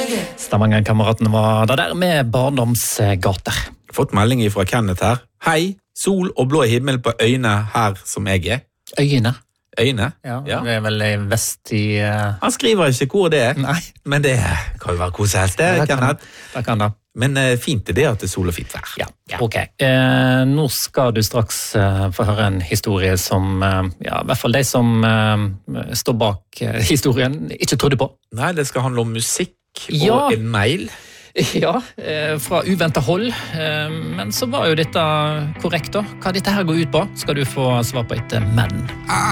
Stavanger-kameratene var der med barndomsgater. Fått melding fra Kenneth her. Hei, sol og blå himmel på øyne her som jeg er. Øyene. Øyne? Ja. Det er vel i vest i... Han skriver ikke hvor det er. Nei. Men det kan jo være hvor som helst det, Kenneth. Det kan det. Men fint er det at det er sol og fint vær. Ja. Ok. Nå skal du straks få høre en historie som, i hvert fall de som står bak historien, ikke trodde på. Nei, det skal handle om musikk Ja. og en mail. Ja, fra uventet hold. Men så var jo dette korrekt da. Hva dette her går ut på, skal du få svar på etter men.